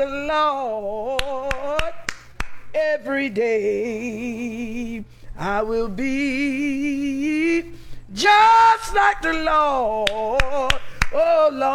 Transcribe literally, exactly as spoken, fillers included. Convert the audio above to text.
the Lord every day. I will be just like the Lord. Oh, Lord.